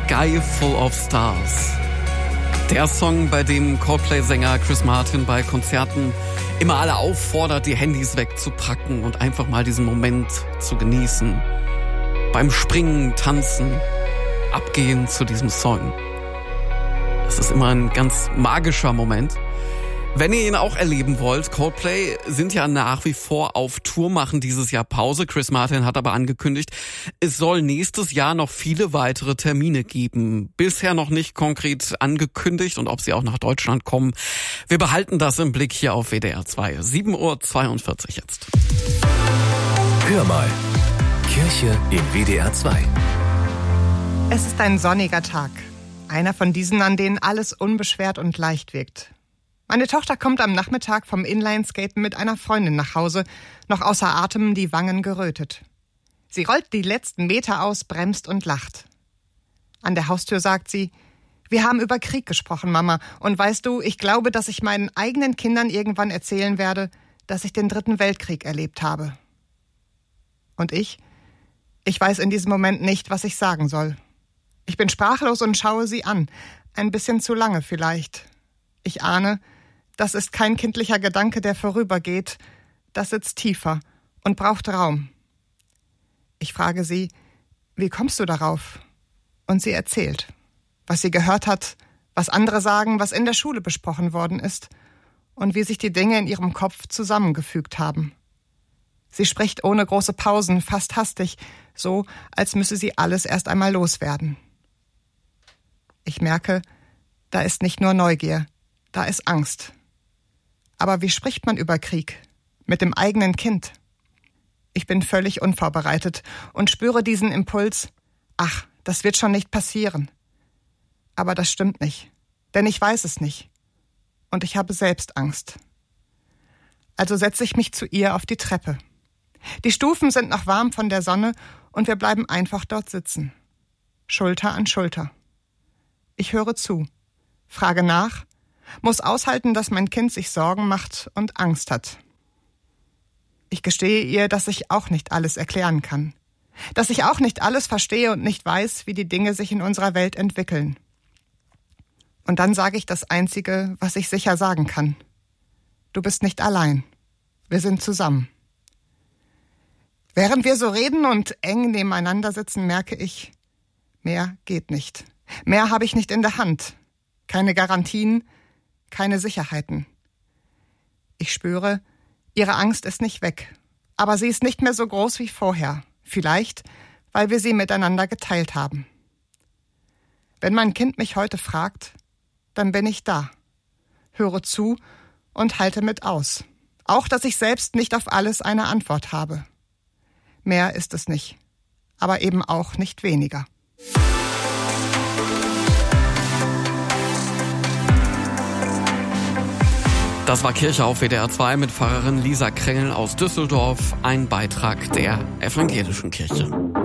Sky Full of Stars. Der Song, bei dem Coldplay-Sänger Chris Martin bei Konzerten immer alle auffordert, die Handys wegzupacken und einfach mal diesen Moment zu genießen. Beim Springen, Tanzen, abgehen zu diesem Song. Das ist immer ein ganz magischer Moment. Wenn ihr ihn auch erleben wollt, Coldplay sind ja nach wie vor auf Tour, machen dieses Jahr Pause. Chris Martin hat aber angekündigt, es soll nächstes Jahr noch viele weitere Termine geben. Bisher noch nicht konkret angekündigt und ob sie auch nach Deutschland kommen. Wir behalten das im Blick hier auf WDR 2. 7:42 Uhr jetzt. Hör mal. Kirche im WDR 2. Es ist ein sonniger Tag. Einer von diesen, an denen alles unbeschwert und leicht wirkt. Meine Tochter kommt am Nachmittag vom Inlineskaten mit einer Freundin nach Hause, noch außer Atem, die Wangen gerötet. Sie rollt die letzten Meter aus, bremst und lacht. An der Haustür sagt sie: Wir haben über Krieg gesprochen, Mama. Und weißt du, ich glaube, dass ich meinen eigenen Kindern irgendwann erzählen werde, dass ich den 3. Weltkrieg erlebt habe. Und ich weiß in diesem Moment nicht, was ich sagen soll. Ich bin sprachlos und schaue sie an. Ein bisschen zu lange vielleicht. Ich ahne, das ist kein kindlicher Gedanke, der vorübergeht. Das sitzt tiefer und braucht Raum. Ich frage sie: Wie kommst du darauf? Und sie erzählt, was sie gehört hat, was andere sagen, was in der Schule besprochen worden ist und wie sich die Dinge in ihrem Kopf zusammengefügt haben. Sie spricht ohne große Pausen, fast hastig, so als müsse sie alles erst einmal loswerden. Ich merke, da ist nicht nur Neugier, da ist Angst. Aber wie spricht man über Krieg? Mit dem eigenen Kind? Ich bin völlig unvorbereitet und spüre diesen Impuls: Ach, das wird schon nicht passieren. Aber das stimmt nicht, denn ich weiß es nicht. Und ich habe selbst Angst. Also setze ich mich zu ihr auf die Treppe. Die Stufen sind noch warm von der Sonne und wir bleiben einfach dort sitzen. Schulter an Schulter. Ich höre zu, frage nach, muss aushalten, dass mein Kind sich Sorgen macht und Angst hat. Ich gestehe ihr, dass ich auch nicht alles erklären kann. Dass ich auch nicht alles verstehe und nicht weiß, wie die Dinge sich in unserer Welt entwickeln. Und dann sage ich das Einzige, was ich sicher sagen kann. Du bist nicht allein. Wir sind zusammen. Während wir so reden und eng nebeneinander sitzen, merke ich, mehr geht nicht. Mehr habe ich nicht in der Hand. Keine Garantien, keine Sicherheiten. Ich spüre, ihre Angst ist nicht weg. Aber sie ist nicht mehr so groß wie vorher. Vielleicht, weil wir sie miteinander geteilt haben. Wenn mein Kind mich heute fragt, dann bin ich da. Höre zu und halte mit aus. Auch, dass ich selbst nicht auf alles eine Antwort habe. Mehr ist es nicht, aber eben auch nicht weniger. Das war Kirche auf WDR 2 mit Pfarrerin Lisa Krengel aus Düsseldorf, ein Beitrag der Evangelischen Kirche.